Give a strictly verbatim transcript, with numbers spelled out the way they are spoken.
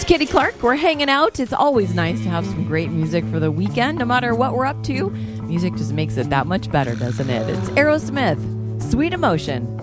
Kitty Clark. We're hanging out. It's always nice to have some great music for the weekend. No matter what we're up to, music just makes it that much better, doesn't it? It's Aerosmith, Sweet Emotion.